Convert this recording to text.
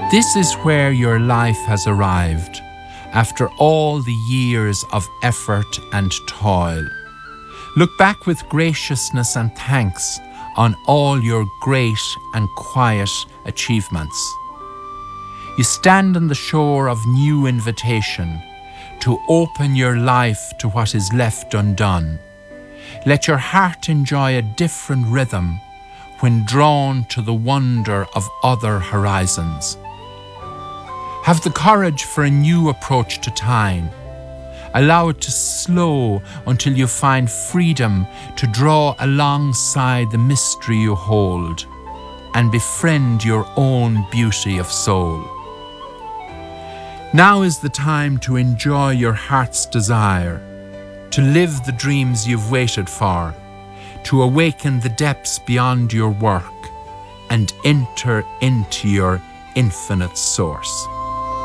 This is where your life has arrived, after all the years of effort and toil. Look back with graciousness and thanks on all your great and quiet achievements. You stand on the shore of new invitation to open your life to what is left undone. Let your heart enjoy a different rhythm when drawn to the wonder of other horizons. Have the courage for a new approach to time. Allow it to slow until you find freedom to draw alongside the mystery you hold and befriend your own beauty of soul. Now is the time to enjoy your heart's desire, to live the dreams you've waited for, to awaken the depths beyond your work and enter into your infinite source.